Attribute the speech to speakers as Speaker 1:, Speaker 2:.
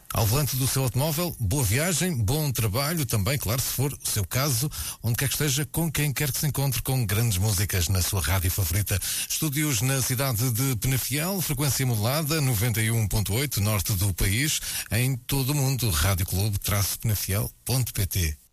Speaker 1: Ao volante do seu automóvel, boa viagem, bom trabalho também, claro, se for o seu caso, onde quer que esteja, com quem quer que se encontre, com grandes músicas na sua rádio favorita. Estúdios na cidade de Penafiel, frequência modulada, 91.8, norte do país, em todo o mundo, radioclube-penafiel.pt.